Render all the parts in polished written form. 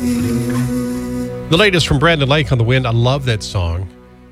The latest from Brandon Lake on The Wind. I love that song.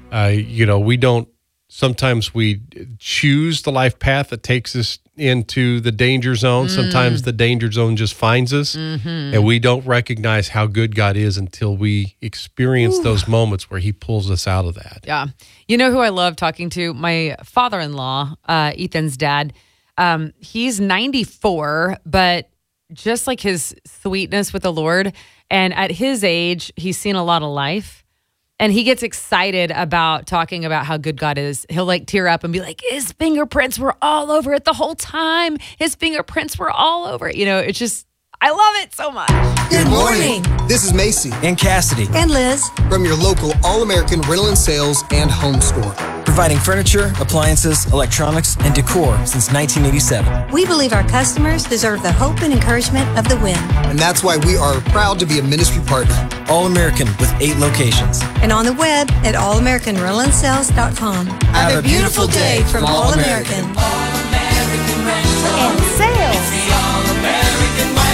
Sometimes we choose the life path that takes us into the danger zone. Sometimes the danger zone just finds us, and we don't recognize how good God is until we experience those moments where he pulls us out of that. Yeah. You know who I love talking to? My father-in-law, Ethan's dad. He's 94, but just like his sweetness with the Lord, and at his age, he's seen a lot of life. And he gets excited about talking about how good God is. He'll like tear up and be like, his fingerprints were all over it the whole time. His fingerprints were all over it. You know, it's just, I love it so much. Good morning. This is Macy. And Cassidy. And Liz. From your local All-American Rental and Sales and Home Store. Providing furniture, appliances, electronics, and decor since 1987. We believe our customers deserve the hope and encouragement of the Wind. And that's why we are proud to be a ministry partner. All-American with 8 locations. And on the web at allamericanrentalsales.com. Have a beautiful day from All-American. All-American Rental And Sales. It's the All-American way.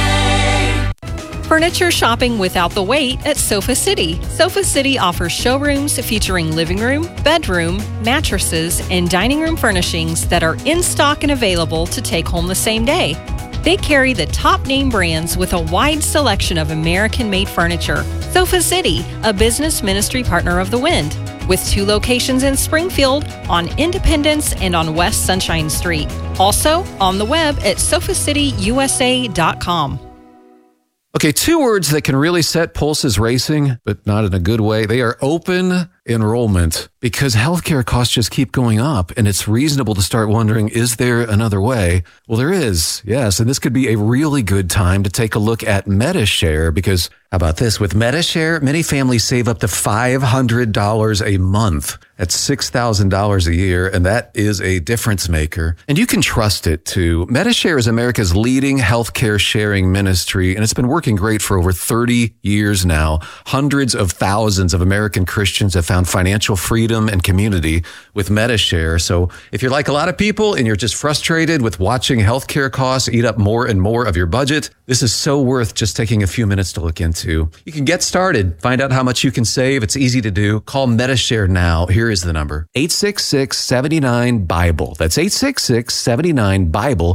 Furniture shopping without the wait at Sofa City. Sofa City offers showrooms featuring living room, bedroom, mattresses, and dining room furnishings that are in stock and available to take home the same day. They carry the top name brands with a wide selection of American-made furniture. Sofa City, a business ministry partner of the Wind, with 2 locations in Springfield, on Independence and on West Sunshine Street. Also on the web at sofacityusa.com. Okay, 2 words that can really set pulses racing, but not in a good way. They are open enrollment, because healthcare costs just keep going up, and it's reasonable to start wondering, is there another way? Well, there is, yes, and this could be a really good time to take a look at Medi-Share, because how about this? With Medi-Share, many families save up to $500 a month. That's $6,000 a year, and that is a difference maker. And you can trust it, too. Medi-Share is America's leading healthcare sharing ministry, and it's been working great for over 30 years now. Hundreds of thousands of American Christians have found financial freedom and community with Medi-Share. So if you're like a lot of people and you're just frustrated with watching healthcare costs eat up more and more of your budget, this is so worth just taking a few minutes to look into. You can get started, find out how much you can save. It's easy to do. Call Medi-Share now. Here is the number: 866-79-BIBLE. That's 866-79-BIBLE.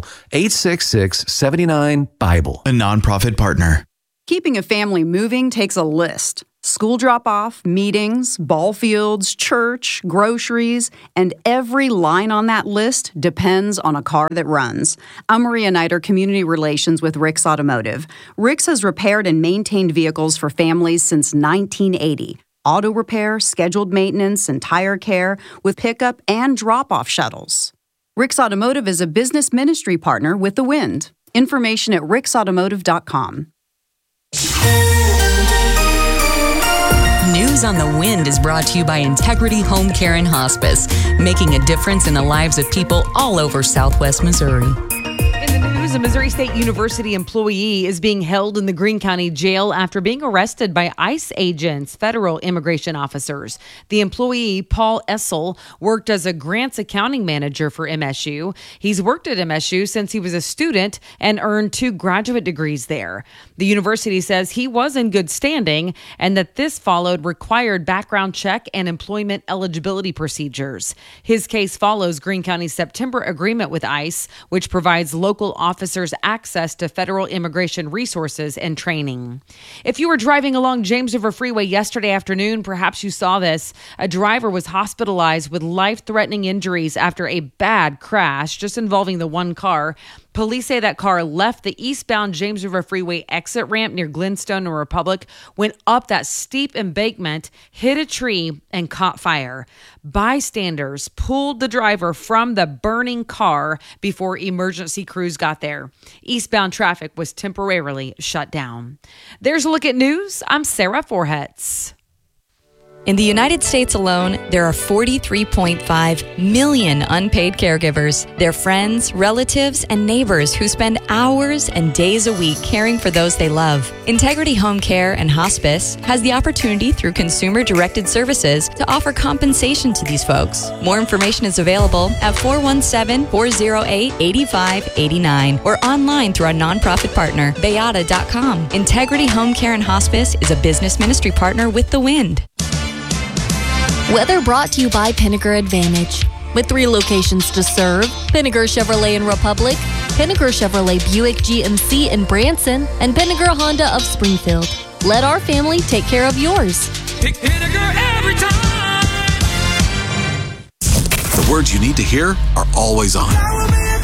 866-79-BIBLE. A nonprofit partner. Keeping a family moving takes a list. School drop-off, meetings, ball fields, church, groceries, and every line on that list depends on a car that runs. I'm Maria Nider, Community Relations with Rick's Automotive. Rick's has repaired and maintained vehicles for families since 1980. Auto repair, scheduled maintenance, and tire care with pickup and drop-off shuttles. Rick's Automotive is a business ministry partner with The Wind. Information at ricksautomotive.com. News on the Wind is brought to you by Integrity Home Care and Hospice, making a difference in the lives of people all over Southwest Missouri. In the news, a Missouri State University employee is being held in the Greene County Jail after being arrested by ICE agents, federal immigration officers. The employee, Paul Essel, worked as a grants accounting manager for MSU. He's worked at MSU since he was a student and earned 2 graduate degrees there. The university says he was in good standing and that this followed required background check and employment eligibility procedures. His case follows Greene County's September agreement with ICE, which provides local officers access to federal immigration resources and training. If you were driving along James River Freeway yesterday afternoon, perhaps you saw this. A driver was hospitalized with life-threatening injuries after a bad crash, just involving the one car. Police say that car left the eastbound James River Freeway exit ramp near Glenstone and Republic, went up that steep embankment, hit a tree, and caught fire. Bystanders pulled the driver from the burning car before emergency crews got there. Eastbound traffic was temporarily shut down. There's a look at news. I'm Sarah Forhetz. In the United States alone, there are 43.5 million unpaid caregivers. They're friends, relatives, and neighbors who spend hours and days a week caring for those they love. Integrity Home Care and Hospice has the opportunity through consumer-directed services to offer compensation to these folks. More information is available at 417-408-8589 or online through our nonprofit partner, Bayada.com. Integrity Home Care and Hospice is a business ministry partner with The Wind. Weather brought to you by Pinnaker Advantage. With 3 locations to serve, Pinnaker Chevrolet in Republic, Pinnaker Chevrolet Buick GMC in Branson, and Pinnaker Honda of Springfield. Let our family take care of yours. Pick Pinnaker every time. The words you need to hear are always on.